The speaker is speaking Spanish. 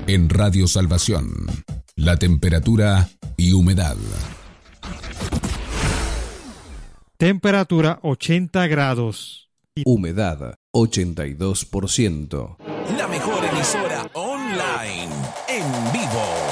En Radio Salvación, la temperatura y humedad. Temperatura 80 grados. Humedad 82%. La mejor emisora online, en vivo.